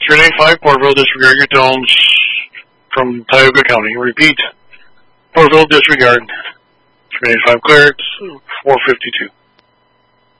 395, Porterville, disregard your tones from Tioga County. Repeat. Porterville, disregard. 395 cleared, 452.